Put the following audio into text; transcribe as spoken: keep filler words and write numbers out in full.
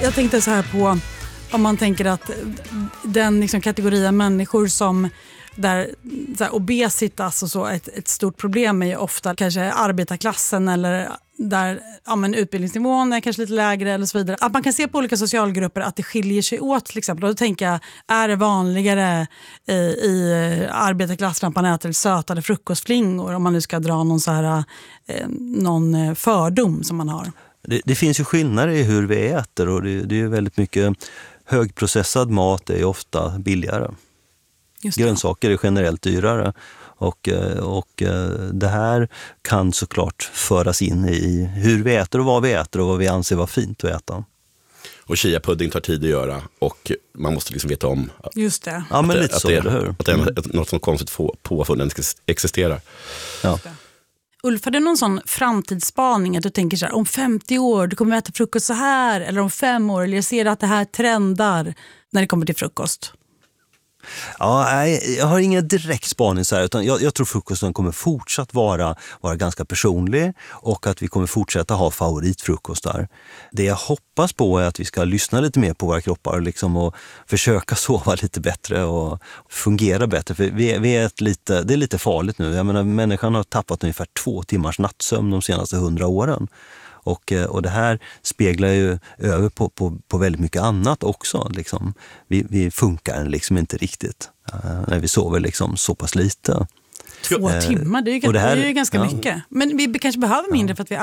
Jag tänkte så här på, om man tänker att den liksom kategorin människor som där så här, obesitas och så, ett, ett stort problem är ju ofta kanske arbetarklassen eller där ja, men utbildningsnivån är kanske lite lägre eller så vidare. Att man kan se på olika socialgrupper att det skiljer sig åt till exempel. Och då tänker jag, är det vanligare i, i arbetarklassen att man äter sötade frukostflingor om man nu ska dra någon, så här, eh, någon fördom som man har? Det, det finns ju skillnader i hur vi äter och det, det är ju väldigt mycket högprocessad mat är ju ofta billigare. Just det. Grönsaker är generellt dyrare och, och det här kan såklart föras in i hur vi äter och vad vi äter och vad vi anser vara fint att äta. Och chia-pudding tar tid att göra och man måste liksom veta om att, Just det. Ja, men att, lite att, så, det, eller hur? att det är ett, något som konstigt påfunnen existerar. Ja. Ulf, har du någon sån framtidsspaning att du tänker så här, om femtio år du kommer äta frukost så här, eller om fem år, eller jag ser att det här trendar när det kommer till frukost? Ja, nej, jag har ingen direkt spaning så här, utan jag, jag tror frukosten kommer fortsatt vara, vara ganska personlig och att vi kommer fortsätta ha favoritfrukostar. Det jag hoppas på är att vi ska lyssna lite mer på våra kroppar liksom, och försöka sova lite bättre och fungera bättre. För vi, vi är ett lite, det är lite farligt nu. Jag menar, människan har tappat ungefär två timmars nattsömn de senaste hundra åren. Och, och det här speglar ju över på, på, på väldigt mycket annat också. Liksom. Vi, vi funkar liksom inte riktigt uh, när vi sover liksom så pass lite. Två uh, timmar, det är ju, det här, det är ju ganska ja. mycket. Men vi kanske behöver mindre ja. för att vi